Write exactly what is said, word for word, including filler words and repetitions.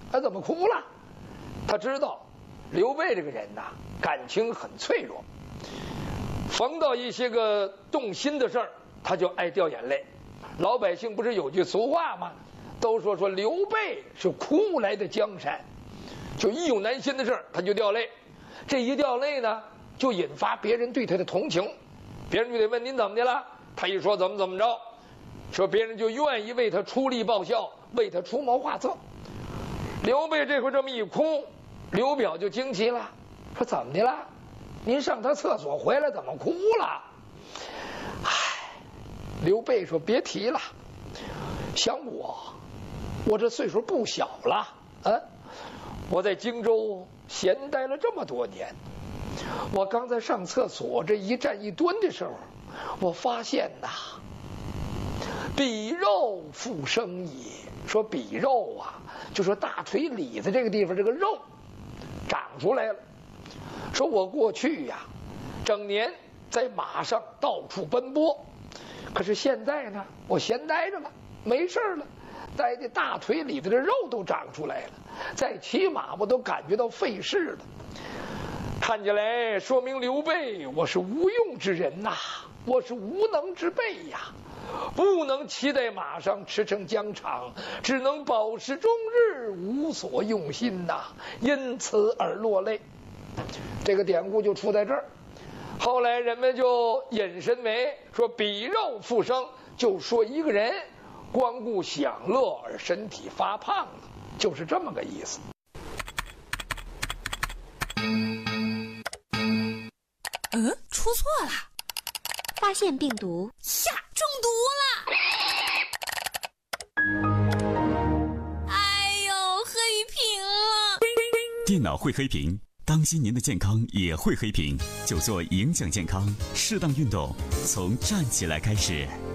他怎么哭了？他知道刘备这个人呐，感情很脆弱，逢到一些个动心的事儿，他就爱掉眼泪。老百姓不是有句俗话吗？都说说刘备是哭来的江山，就一有难心的事儿他就掉泪。这一掉泪呢，就引发别人对他的同情，别人就得问您怎么的了，他一说怎么怎么着，说别人就愿意为他出力报效，为他出谋划策。刘备这回这么一哭，刘表就惊奇了，说怎么的了？您上他厕所回来怎么哭了？唉，刘备说别提了，想我，我这岁数不小了啊！我在荆州闲待了这么多年，我刚在上厕所这一站一蹲的时候，我发现呐，比肉复生也。说比肉啊，就说大腿里子这个地方这个肉长出来了。说我过去呀，整年在马上到处奔波，可是现在呢，我闲待着了，没事了，待的大腿里头的肉都长出来了，再骑马我都感觉到费事了。看起来说明刘备我是无用之人呐、啊，我是无能之辈呀，不能骑在马上驰骋疆场，只能饱食终日，无所用心呐、啊，因此而落泪。这个典故就出在这儿。后来人们就引申为说比肉复生，就说一个人光顾享乐而身体发胖了，就是这么个意思。 嗯，出错了， 发现病毒， 下中毒了。哎呦，黑屏了！ 电脑会黑屏，当心您的健康也会黑屏，就做影响健康，适当运动，从站起来开始。